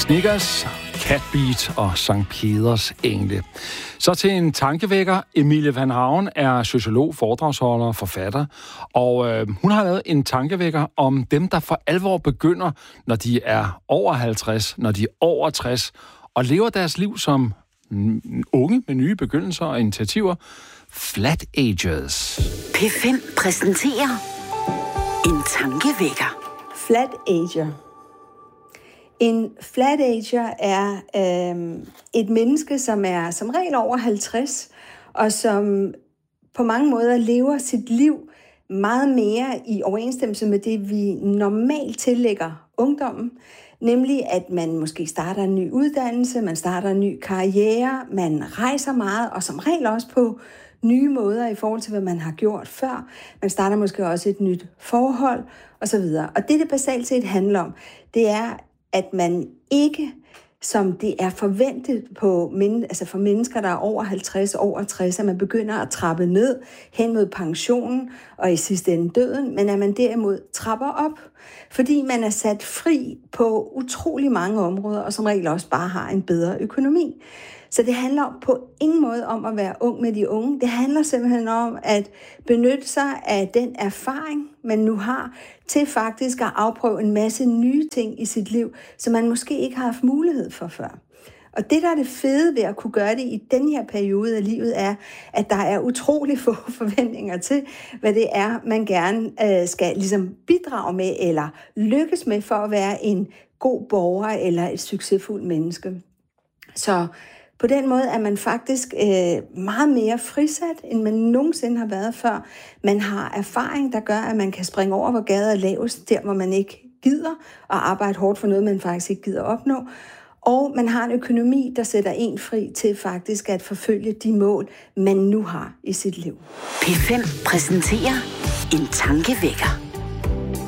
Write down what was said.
Snickers, Catbeat og Sankt Peders Engle. Så til en tankevækker. Emilie Van Haven er sociolog, foredragsholder, forfatter, og hun har lavet en tankevækker om dem, der for alvor begynder, når de er over 50, når de er over 60, og lever deres liv som unge med nye begyndelser og initiativer. Flat Agers. P5 præsenterer en tankevækker. Flat Ager. En flat ager er et menneske, som er som regel over 50, og som på mange måder lever sit liv meget mere i overensstemmelse med det, vi normalt tillægger ungdommen. Nemlig, at man måske starter en ny uddannelse, man starter en ny karriere, man rejser meget, og som regel også på nye måder i forhold til, hvad man har gjort før. Man starter måske også et nyt forhold, osv. Og det basalt set handler om, det er, at man ikke, som det er forventet på, altså for mennesker, der er over 50, over 60, at man begynder at trappe ned hen mod pensionen og i sidste ende døden, men at man derimod trapper op, fordi man er sat fri på utrolig mange områder, og som regel også bare har en bedre økonomi. Så det handler på ingen måde om at være ung med de unge. Det handler simpelthen om at benytte sig af den erfaring, man nu har, til faktisk at afprøve en masse nye ting i sit liv, som man måske ikke har haft mulighed for før. Og det, der er det fede ved at kunne gøre det i den her periode af livet, er, at der er utrolig få forventninger til, hvad det er, man gerne skal ligesom bidrage med eller lykkes med for at være en god borger eller et succesfuldt menneske. Så på den måde er man faktisk meget mere frisat, end man nogensinde har været før. Man har erfaring, der gør, at man kan springe over, hvor gaden er lavest, der hvor man ikke gider, og arbejde hårdt for noget, man faktisk ikke gider opnå. Og man har en økonomi, der sætter en fri til faktisk at forfølge de mål, man nu har i sit liv. P5 præsenterer en tankevækker.